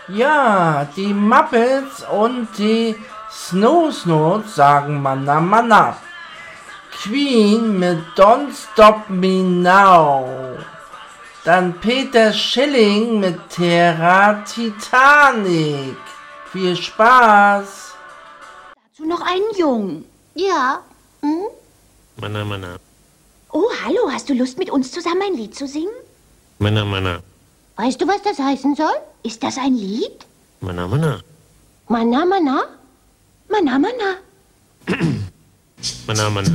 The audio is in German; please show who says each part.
Speaker 1: Ja, die Muppets und die Snoo-Snoots sagen Manna Manna. Queen mit Don't Stop Me Now. Dann Peter Schilling mit Terra Titanic. Viel Spaß.
Speaker 2: Dazu noch einen Jungen.
Speaker 3: Ja. Hm?
Speaker 4: Manna, Manna.
Speaker 2: Oh, hallo, hast du Lust, mit uns zusammen ein Lied zu singen?
Speaker 4: Manna, Manna.
Speaker 3: Weißt du, was das heißen soll?
Speaker 2: Ist das ein Lied?
Speaker 4: Manna, Manna.
Speaker 3: Manna, Manna?
Speaker 2: Manna, Manna.
Speaker 4: Manna, Manna.